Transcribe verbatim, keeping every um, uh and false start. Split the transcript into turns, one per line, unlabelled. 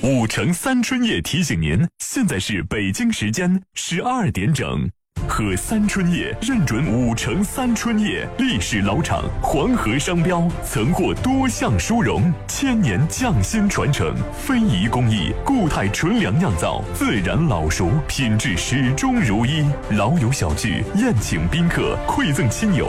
五城三春夜提醒您，现在是北京时间十二点整。喝三春夜认准五城三春夜，历史老厂，黄河商标，曾获多项殊荣，千年匠心传承，非遗工艺，固态纯粮酿造，自然老熟，品质始终如一。老友小聚，宴请宾客，馈赠亲友，